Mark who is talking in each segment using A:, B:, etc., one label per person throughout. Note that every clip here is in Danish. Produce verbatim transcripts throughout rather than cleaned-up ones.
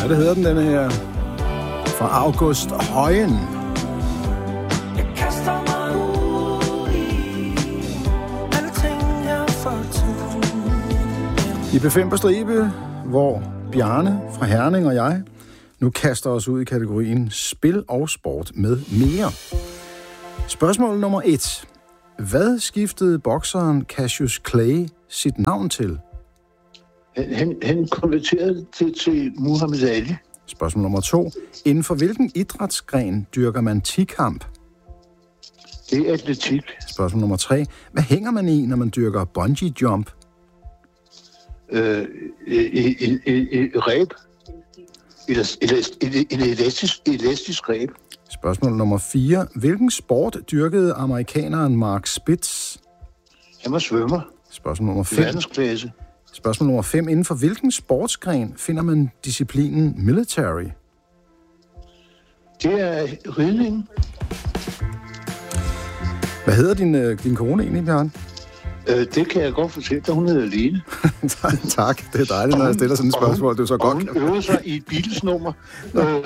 A: Ja, det hedder den, den her. Fra August Højen. I B fem på stribe, hvor Bjarne fra Herning og jeg nu kaster os ud i kategorien spil og sport med mere. Spørgsmål nummer et. Hvad skiftede bokseren Cassius Clay sit navn til?
B: Han, han konverterede til, til Muhammad Ali.
A: Spørgsmål nummer to. Inden for hvilken idrætsgren dyrker man tikamp?
B: Det er atletik.
A: Spørgsmål nummer tre. Hvad hænger man i, når man dyrker bungee jump?
B: Øh, et, et, et ræb. Et, et, et, et elastisk, elastisk ræb.
A: Spørgsmål nummer fire. Hvilken sport dyrkede amerikaneren Mark Spitz?
B: Han var svømmer.
A: Spørgsmål nummer fem.
B: Verdensklasse.
A: Spørgsmål nummer fem. Inden for hvilken sportsgren finder man disciplinen military?
B: Det er ridning.
A: Hvad hedder din, din kone egentlig, Bjørn?
B: Øh, det kan jeg godt fortælle dig. Hun hedder Lene.
A: Tak. Det er dejligt, når jeg stiller sådan et spørgsmål. Det er så godt.
B: Hun øver sig i et Beatles-nummer.
A: Åh, øh.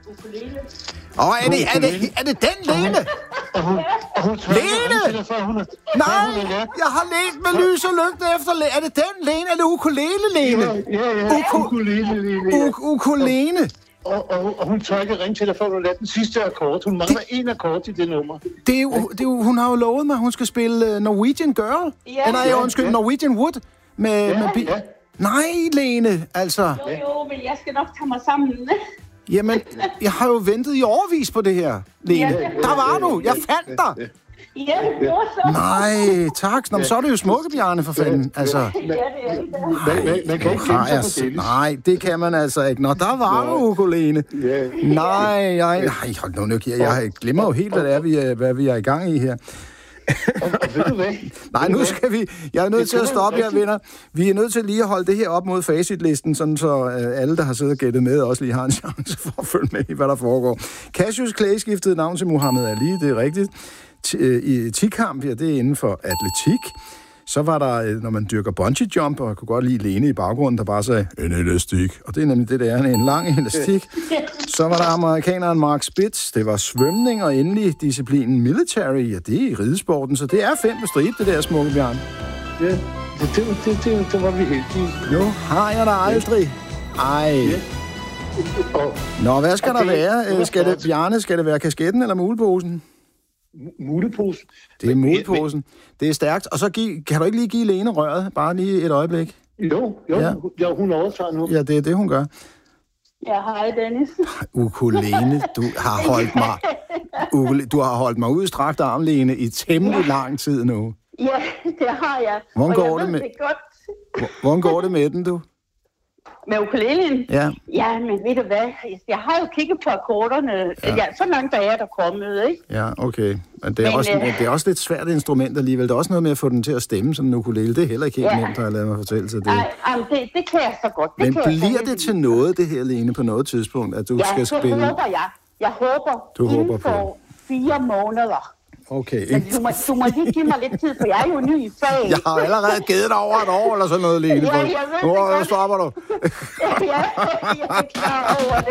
A: oh, er, det, er, det, er det den, Lene?
B: Og hun, og hun
A: Lene!
B: Til dig, hun er,
A: Nej, jeg har let med lys og lygte efter Lene. Er det den, Lene? Er det ukulele, Lene?
B: Ja, ja, ja.
A: Uku-
B: ukulele, Lene. Ja.
A: U- ukulele.
B: Og, og, og hun tør ikke ringe til dig, før du lader den sidste akkord. Hun mangler det... en akkord i det nummer.
A: Det er, jo, det er jo, hun har jo lovet mig, at hun skal spille Norwegian Girl.
C: Ja.
A: Nej, jeg undskyld, ja. Norwegian Wood. Med,
B: ja,
A: med bi-
B: ja.
A: Nej, Lene, altså.
C: Jo, jo, men jeg skal nok tage mig sammen.
A: Jamen, jeg har jo ventet i årevis på det her, Lene.
C: Ja,
A: der var du. Jeg fandt dig.
C: Ja, det gjorde så.
A: Nej, tak. Nå, så er det jo smukke, Bjarne, for fanden. Altså.
C: Ja, det er det.
B: Man, man, man kan ikke
A: Nej,
B: kende sig på
A: jeg, nej, det kan man altså ikke. Nå, der var du, ukulele.
B: Ja.
A: Nej, jeg, nej, hold nu, nu, jeg, jeg glemmer jo helt, hvad det er, vi er, hvad vi er i gang i her.
B: Og, og ved du hvad?
A: Nej, nu skal vi... Jeg er nødt til at stoppe jer, venner. Vi er nødt til lige at holde det her op mod facitlisten, sådan så uh, alle, der har siddet og gættet med, også lige har en chance for at følge med i, hvad der foregår. Cassius Clay skiftede navn til Muhammad Ali, det er rigtigt. T- uh, I tikamp, ja, det er inden for atletik. Så var der, når man dyrker bungee jump, og jeg kunne godt lide Lene i baggrunden, der bare sagde, en elastik. Og det er nemlig det, der er, en lang elastik. Så var der amerikaneren Mark Spitz, det var svømning, og endelig disciplinen military, ja, det er i ridesporten, så det er fem på stribe, det der smukke, Bjørn.
B: Ja, det, det, det, det, det var vi heldige.
A: Jo, har jeg da aldrig. Ej.
B: Ja. Og,
A: Nå, hvad skal
B: og
A: der
B: det-
A: være?
B: det var
A: Skal det,
B: flot.
A: Bjarne, skal det være kasketten eller muleposen?
B: Mulepose.
A: Det er muleposen. Det er stærkt. Og så giv, kan du ikke lige give Lene røret? Bare lige et øjeblik.
B: Jo, jo,
A: Ja.
B: ja. hun overtager nu.
A: Ja, det er det, hun gør.
C: Ja, hej Dennis.
A: Ukulele, du har holdt mig... Ukule, du har holdt mig ud i strakt arm, Lene, i temmelig lang tid nu.
C: Ja, det har jeg.
A: Hvordan
C: Og jeg
A: går det
C: ved
A: med-
C: det godt.
A: Hvordan går det med den, du?
C: Med ukulelen?
A: Ja.
C: Ja, men ved du hvad? Jeg har jo kigget på akkorderne. Ja. Ja, så langt der er der kommet, ikke?
A: Ja, okay. Men det er,
C: Men,
A: også,
C: øh,
A: det er også lidt svært instrument alligevel. Der er også noget med at få den til at stemme, sådan en ukulele. Det er heller ikke helt
C: Ja.
A: nemt, har jeg ladet mig fortælle sig det.
C: Nej, jamen, det, det kan jeg så godt. Det
A: Men
C: kan jeg så
A: bliver det
C: heldigvis.
A: til noget, det her, Lene, på noget tidspunkt, at du
C: Ja,
A: skal
C: så
A: spille?
C: håber jeg. Jeg håber,
A: Du
C: inden
A: håber på
C: for fire måneder.
A: Okay.
C: Men du må, du må lige give mig lidt tid, for jeg er jo ny i faget.
A: Jeg har allerede givet dig over et år, eller sådan noget, Lene.
C: Ja, jeg ved det
A: Nu
C: godt.
A: stopper du.
C: Ja, jeg er klar over det.